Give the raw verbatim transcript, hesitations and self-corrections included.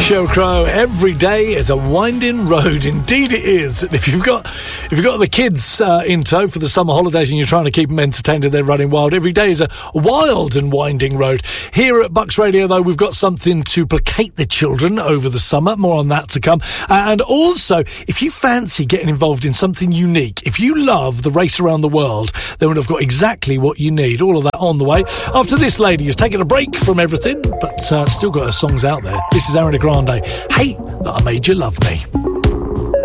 Sheryl Crow, every day is a winding road. Indeed it is. And if you've got if you've got the kids uh, in tow for the summer holidays and you're trying to keep them entertained and they're running wild, every day is a wild and winding road. Here at Bucks Radio, though, we've got something to placate the children over the summer. More on that to come. Uh, and also, if you fancy getting involved in something unique, if you love the race around the world, then we've got exactly what you need. All of that on the way. After this lady who's taken a break from everything, but uh, still got her songs out there. This is Ariana Grande. Hate That I Made You Love Me.